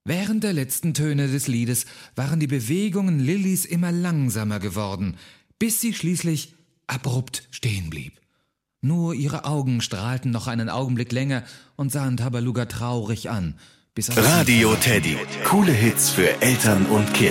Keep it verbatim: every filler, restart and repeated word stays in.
Während der letzten Töne des Liedes waren die Bewegungen Lillys immer langsamer geworden, bis sie schließlich abrupt stehen blieb. Nur ihre Augen strahlten noch einen Augenblick länger und sahen Tabaluga traurig an. Bis Radio Teddy. Coole Hits für Eltern und Kids.